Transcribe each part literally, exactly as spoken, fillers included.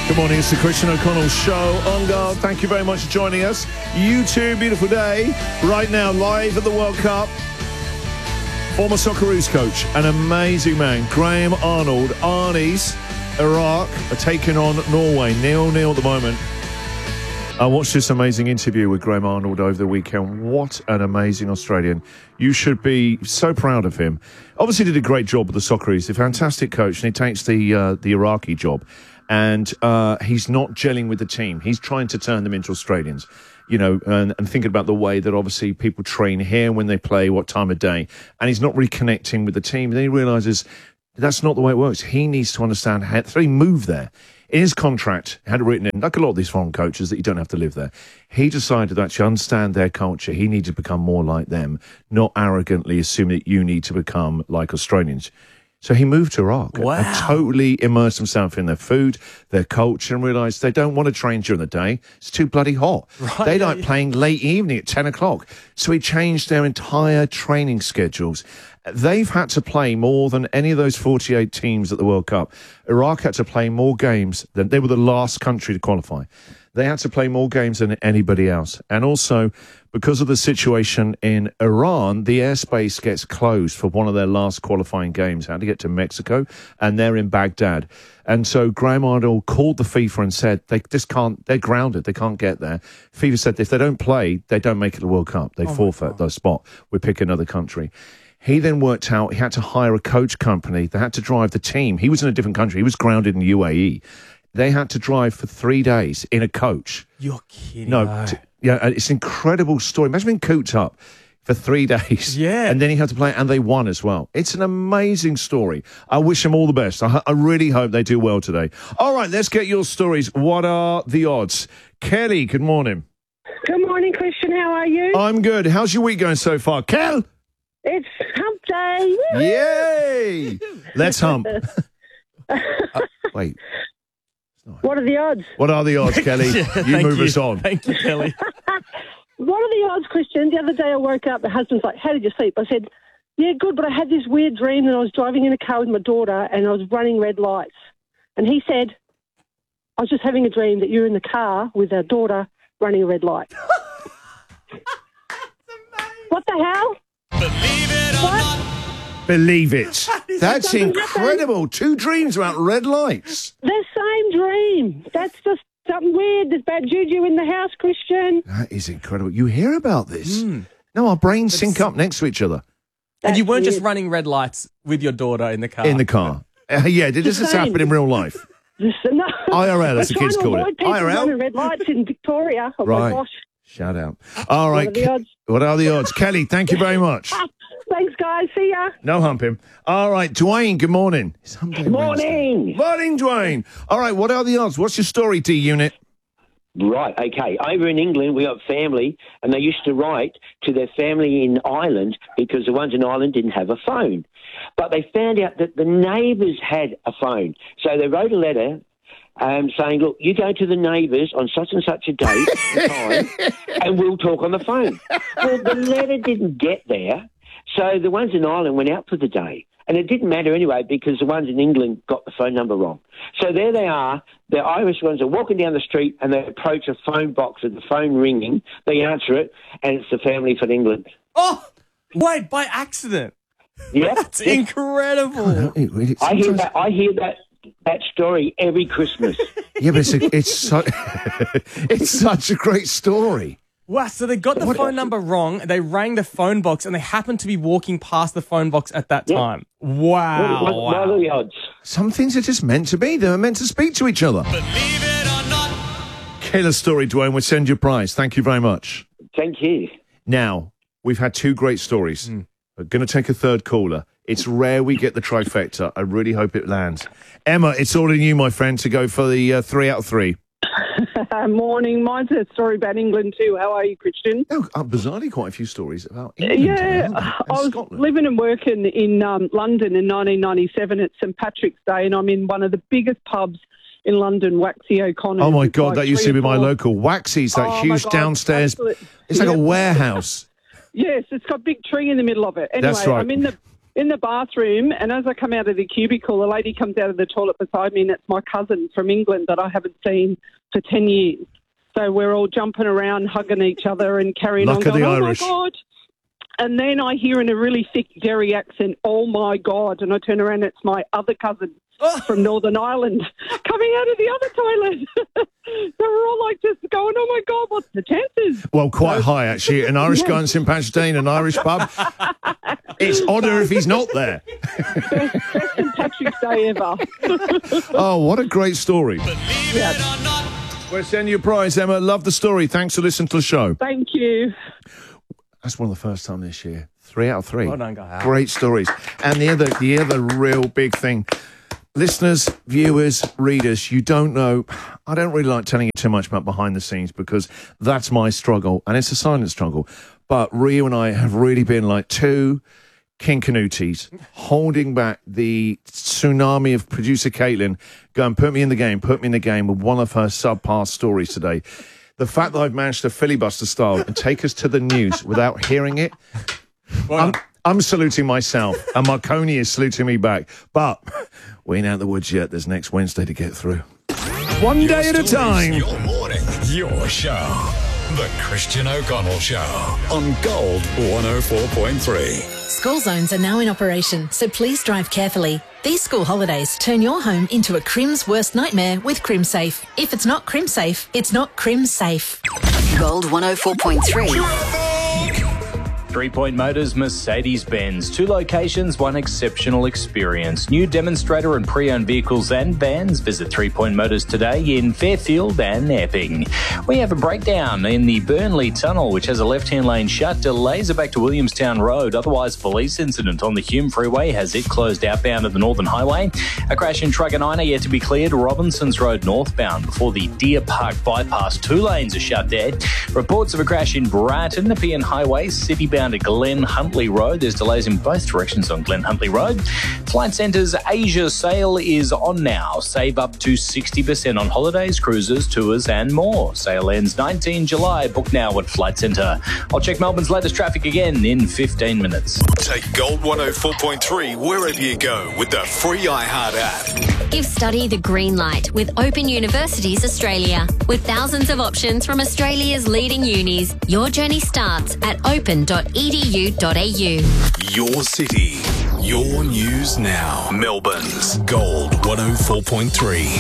Good morning, it's the Christian O'Connell Show. On guard, thank you very much for joining us. You too, beautiful day. Right now, live at the World Cup. Former Socceroos coach, an amazing man, Graham Arnold. Arnie's Iraq are taking on Norway, nil nil at the moment. I watched this amazing interview with Graham Arnold over the weekend. What an amazing Australian. You should be so proud of him. Obviously did a great job with the Socceroos. He's a fantastic coach, and he takes the uh, the Iraqi job. And uh, he's not gelling with the team. He's trying to turn them into Australians, you know, and, and thinking about the way that obviously people train here when they play, what time of day. And he's not really connecting with the team. And then he realises that's not the way it works. He needs to understand how to move there. In his contract, he had it written in, like a lot of these foreign coaches, that you don't have to live there. He decided that to understand their culture, he needed to become more like them, not arrogantly assume that you need to become like Australians. So he moved to Iraq wow. and totally immersed himself in their food, their culture, and realised they don't want to train during the day. It's too bloody hot. Right, they yeah, like yeah. playing late evening at ten o'clock. So he changed their entire training schedules. They've had to play more than any of those forty-eight teams at the World Cup. Iraq had to play more games than they were the last country to qualify. They had to play more games than anybody else. And also, because of the situation in Iran, the airspace gets closed for one of their last qualifying games. How to get to Mexico, and they're in Baghdad. And so Graham Arnold called the FIFA and said they just can't, they're grounded, they can't get there. FIFA said if they don't play, they don't make it to the World Cup. They oh forfeit their spot. We pick another country. He then worked out, he had to hire a coach company. They had to drive the team. He was in a different country. He was grounded in the U A E. They had to drive for three days in a coach. You're kidding. No, t- yeah, it's an incredible story. Imagine being cooped up for three days. Yeah. And then he had to play, and they won as well. It's an amazing story. I wish them all the best. I, I really hope they do well today. All right, let's get your stories. What are the odds? Kelly, good morning. Good morning, Christian. How are you? I'm good. How's your week going so far? Kel? It's hump day. Woo! Yay! Let's hump. uh, wait. What are the odds? What are the odds, Kelly? Yeah, you move you. us on. Thank you, Kelly. What are the odds, Christian? The other day I woke up, my husband's like, how did you sleep? I said, yeah, good, but I had this weird dream that I was driving in a car with my daughter and I was running red lights. And he said, I was just having a dream that you're in the car with our daughter running a red light. What the hell? Believe it or What? not. Believe it. That's Something incredible. Two dreams about red lights. The same dream. That's just something weird. There's bad juju in the house, Christian. That is incredible. You hear about this? Mm. No, our brains sync That's- up next to each other And you That's weren't just weird. running red lights with your daughter in the car. in the car. Uh, yeah, did this The just same. happen in real life? Just, no. I R L, as the We're kids trying to call it. avoid people I R L? running red lights in Victoria. Oh, Right. my gosh. Shout out. All right. What are the odds? What are the odds? Kelly, thank you very much. Thanks, guys. See ya. No humping. All right, Dwayne, good morning. It's hump day Wednesday. Morning. Morning, Dwayne. All right, what are the odds? What's your story, D-Unit? Right, okay. Over in England, we got family, and they used to write to their family in Ireland because the ones in Ireland didn't have a phone. But they found out that the neighbours had a phone. So they wrote a letter um, saying, look, you go to the neighbours on such and such a date and time, and we'll talk on the phone. Well, the letter didn't get there, so the ones in Ireland went out for the day. And it didn't matter anyway because the ones in England got the phone number wrong. So there they are. The Irish ones are walking down the street and they approach a phone box with the phone ringing. They answer it, and it's the family from England. Oh, wait, by accident. Yeah, That's incredible. No, it really- I hear sometimes- that. I hear that that story every Christmas. Yeah, but it's, a, it's, so, it's such a great story. Wow, so they got the What- phone number wrong, they rang the phone box, and they happened to be walking past the phone box at that Yeah. time. Wow. what, what wow. are the odds? Some things are just meant to be. They're meant to speak to each other. Believe it or not. Killer story, Dwayne. We'll send you a prize. Thank you very much. Thank you. Now, we've had two great stories. Mm. We're going to take a third caller. It's rare we get the trifecta. I really hope it lands. Emma, it's all in you, my friend, to go for the uh, three out of three. Morning. Mine's a story about England too. How are you, Christian? Oh, uh, bizarrely, quite a few stories about England. Yeah, and I was Scotland. living and working in um, London in nineteen ninety-seven at St Patrick's Day, and I'm in one of the biggest pubs in London, Waxy O'Connor. Oh, my God, that used to be my local. Waxy's, that Oh, my huge God, downstairs. absolute- It's like a Yep. warehouse. Yes, it's got a big tree in the middle of it. Anyway, That's right. I'm in the in the bathroom, and as I come out of the cubicle, a lady comes out of the toilet beside me, and it's my cousin from England that I haven't seen for ten years. So we're all jumping around, hugging each other and carrying Luck on, of going, the oh, Irish. my God. And then I hear in a really thick Derry accent, oh, my God. And I turn around, it's my other cousin from Northern Ireland coming out of the other toilet. So we're all like just going, oh, my God, what's the chances? Well, quite high, actually. An Irish guy in Saint Patrick's Day in an Irish pub. It's odder if he's not there. Best, best Saint Patrick's Day ever. Oh, what a great story. Believe it or not. We're sending you a prize, Emma. Love the story. Thanks for listening to the show. Thank you. That's one of the first time this year. Three out of three. Well done, guys. Great stories. And the other, the other real big thing, listeners, viewers, readers, you don't know. I don't really like telling you too much about behind the scenes because that's my struggle, and it's a silent struggle. But Rio and I have really been like two King Canutis holding back the tsunami of producer Caitlin going, put me in the game, put me in the game with one of her subpar stories today. The fact that I've managed to filibuster style and take us to the news without hearing it, I'm, I'm saluting myself, and Marconi is saluting me back. But we ain't out of the woods yet. There's next Wednesday to get through. One day at a time. Your morning, your show. The Christian O'Connell Show on Gold one oh four point three. School zones are now in operation, so please drive carefully. These school holidays turn your home into a Crim's worst nightmare with CrimSafe. If it's not CrimSafe, it's not CrimSafe. Gold one oh four point three. Three Point Motors Mercedes-Benz. Two locations, one exceptional experience. New demonstrator and pre-owned vehicles and vans. Visit Three Point Motors today in Fairfield and Epping. We have a breakdown in the Burnley Tunnel, which has a left-hand lane shut. Delays are back to Williamstown Road. Otherwise, police incident on the Hume Freeway has it closed outbound of the Northern Highway. A crash in Truganina yet to be cleared. Robinsons Road northbound before the Deer Park bypass. Two lanes are shut there. Reports of a crash in Bratton, Nepean Highway, citybound to Glen Huntley Road. There's delays in both directions on Glen Huntley Road. Flight Centre's Asia sale is on now. Save up to sixty percent on holidays, cruises, tours and more. Sale ends nineteenth of July. Book now at Flight Centre. I'll check Melbourne's latest traffic again in fifteen minutes. Take Gold one oh four point three wherever you go with the free iHeart app. Give study the green light with Open Universities Australia. With thousands of options from Australia's leading unis, your journey starts at open dot e d u dot a u. Your city, your news now. Melbourne's Gold one oh four point three.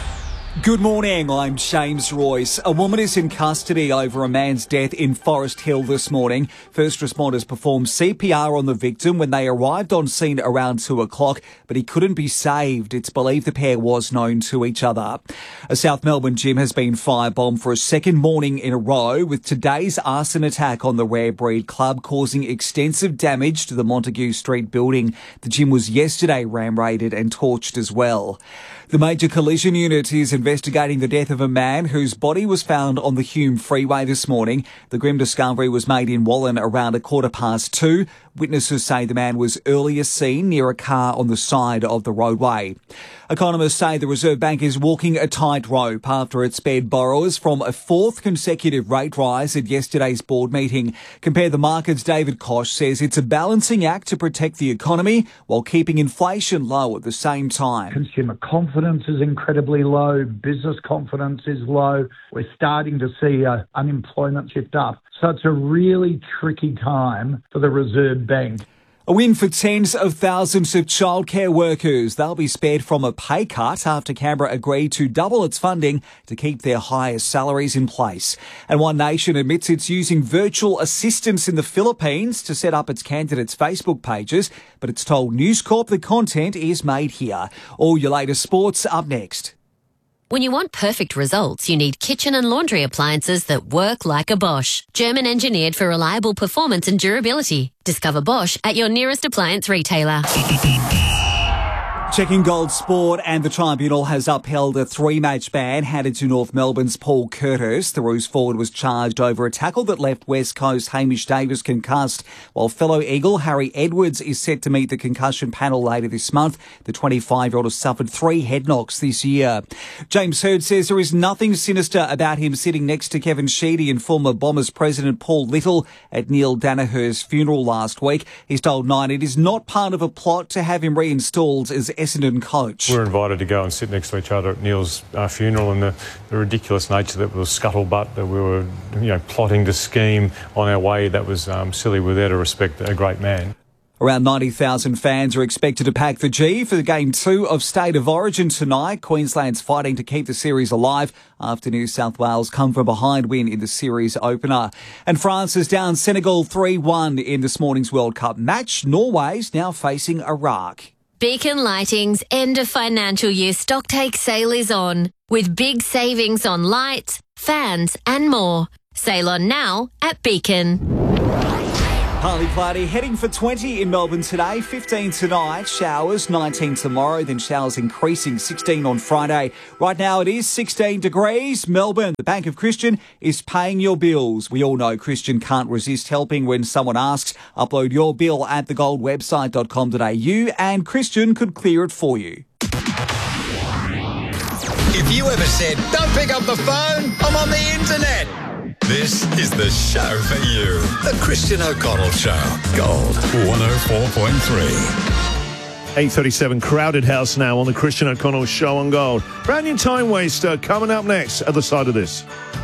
Good morning, I'm James Royce. A woman is in custody over a man's death in Forest Hill this morning. First responders performed C P R on the victim when they arrived on scene around two o'clock, but he couldn't be saved. It's believed the pair was known to each other. A South Melbourne gym has been firebombed for a second morning in a row, with today's arson attack on the Rare Breed Club causing extensive damage to the Montague Street building. The gym was yesterday ram-raided and torched as well. The Major Collision Unit is investigating the death of a man whose body was found on the Hume Freeway this morning. The grim discovery was made in Wallen around a quarter past two. Witnesses say the man was earlier seen near a car on the side of the roadway. Economists say the Reserve Bank is walking a tightrope after it spared borrowers from a fourth consecutive rate rise at yesterday's board meeting. Compare the Markets' David Koch says it's a balancing act to protect the economy while keeping inflation low at the same time. Consumer confidence is incredibly low. Business confidence is low. We're starting to see uh, unemployment shift up. So it's a really tricky time for the Reserve Bank. A win for tens of thousands of childcare workers. They'll be spared from a pay cut after Canberra agreed to double its funding to keep their highest salaries in place. And One Nation admits it's using virtual assistants in the Philippines to set up its candidates' Facebook pages, but it's told News Corp the content is made here. All your latest sports up next. When you want perfect results, you need kitchen and laundry appliances that work like a Bosch. German engineered for reliable performance and durability. Discover Bosch at your nearest appliance retailer. Checking Gold Sport, and the tribunal has upheld a three-match ban handed to North Melbourne's Paul Curtis. The Roos forward was charged over a tackle that left West Coast Hamish Davis concussed, while fellow Eagle Harry Edwards is set to meet the concussion panel later this month. The twenty-five-year-old has suffered three head knocks this year. James Hird says there is nothing sinister about him sitting next to Kevin Sheedy and former Bombers president Paul Little at Neil Danaher's funeral last week. He's told Nine it is not part of a plot to have him reinstalled as Essendon coach. We were invited to go and sit next to each other at Neil's uh, funeral, and the, the ridiculous nature that was scuttlebutt, that we were, you know, plotting to scheme on our way, that was um, silly without a respect a great man. Around ninety thousand fans are expected to pack the G for the Game two of State of Origin tonight. Queensland's fighting to keep the series alive after New South Wales come from behind win in the series opener. And France is down Senegal three one in this morning's World Cup match. Norway's now facing Iraq. Beacon Lighting's end of financial year stocktake sale is on, with big savings on lights, fans and more. Sale on now at Beacon. Partly cloudy, heading for twenty in Melbourne today, fifteen tonight, showers, nineteen tomorrow, then showers increasing, sixteen on Friday. Right now it is sixteen degrees. Melbourne, the Bank of Christian is paying your bills. We all know Christian can't resist helping when someone asks. Upload your bill at the gold website dot com dot a u and Christian could clear it for you. If you ever said, don't pick up the phone, I'm on the internet, this is the show for you. The Christian O'Connell Show. Gold one oh four point three. eight thirty-seven, Crowded House now on the Christian O'Connell Show on Gold. Brand new Time Waster coming up next at the side of this.